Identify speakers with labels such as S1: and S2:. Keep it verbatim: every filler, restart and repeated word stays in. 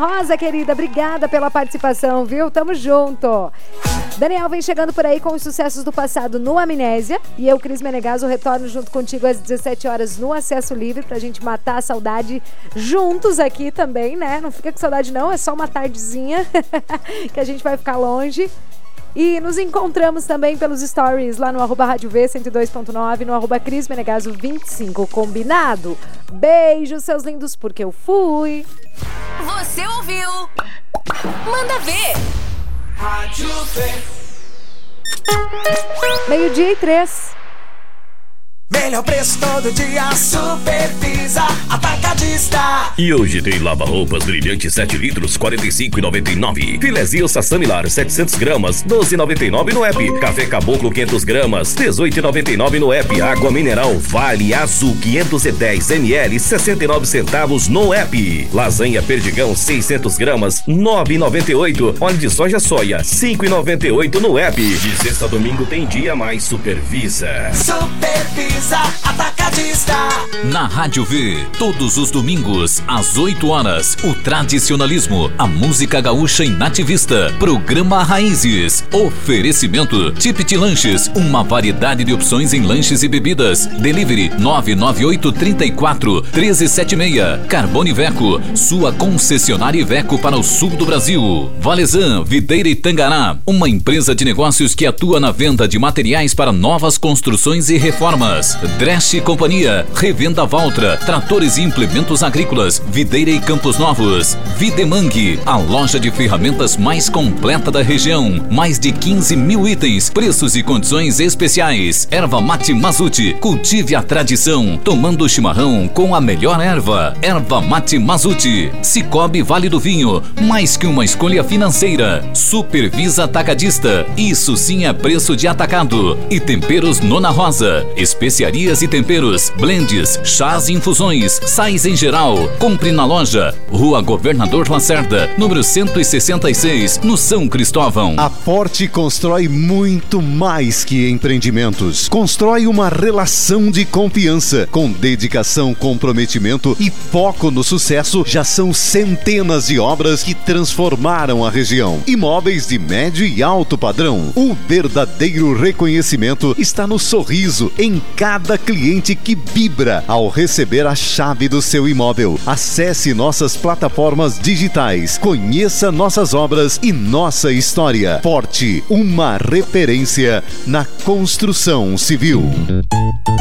S1: Rosa, querida, obrigada pela participação, viu? Tamo junto. Daniel vem chegando por aí com os sucessos do passado no Amnésia. E eu, Cris Menegaso, retorno junto contigo às dezessete horas no Acesso Livre pra gente matar a saudade juntos aqui também, né? Não fica com saudade não, é só uma tardezinha que a gente vai ficar longe. E nos encontramos também pelos stories lá no arroba Rádio V cento e dois ponto nove, no arroba Cris Menegaso vinte e cinco, combinado? Beijo, seus lindos, porque eu fui.
S2: Você ouviu? Manda ver. Rádio V.
S1: Meio-dia e três.
S3: Melhor preço todo dia, Supervisa Atacadista.
S4: E hoje tem lava-roupas brilhante sete litros, quarenta e cinco reais e noventa e nove centavos. Filezinho Sassamilar setecentos gramas, doze reais e noventa e nove centavos no app. Café Caboclo quinhentas gramas, dezoito reais e noventa e nove centavos no app. Água mineral Vale Azul quinhentos e dez mililitros, sessenta e nove centavos no app. Lasanha Perdigão seiscentas gramas, nove reais e noventa e oito centavos. Óleo de soja soia, cinco reais e noventa e oito centavos no app. De sexta a domingo tem dia mais Supervisa.
S3: Supervisa Atacadista.
S5: Na Rádio V, todos os domingos, às oito horas, o tradicionalismo, a música gaúcha e nativista. Programa Raízes. Oferecimento Tipit Lanches, uma variedade de opções em lanches e bebidas. Delivery nove nove oito, três quatro, um três sete seis. Carbone Iveco, sua concessionária Iveco para o sul do Brasil. Valezan, Videira e Tangará, uma empresa de negócios que atua na venda de materiais para novas construções e reformas. Dresch Companhia, Revenda Valtra, tratores e implementos agrícolas, Videira e Campos Novos. Videmang, a loja de ferramentas mais completa da região. Mais de quinze mil itens, preços e condições especiais. Erva Mate Mazuti, cultive a tradição, tomando chimarrão com a melhor erva. Erva Mate Mazuti. Cicobi Vale do Vinho, mais que uma escolha financeira. Supervisa Atacadista, isso sim é preço de atacado. E Temperos Nona Rosa, especialistas Especiarias e temperos, blends, chás e infusões, sais em geral. Compre na loja Rua Governador Lacerda, número cento e sessenta e seis, no São Cristóvão.
S6: A Forte constrói muito mais que empreendimentos. Constrói uma relação de confiança. Com dedicação, comprometimento e foco no sucesso, já são centenas de obras que transformaram a região. Imóveis de médio e alto padrão. O verdadeiro reconhecimento está no sorriso em cada cliente que vibra ao receber a chave do seu imóvel. Acesse nossas plataformas digitais, conheça nossas obras e nossa história. Forte, uma referência na construção civil.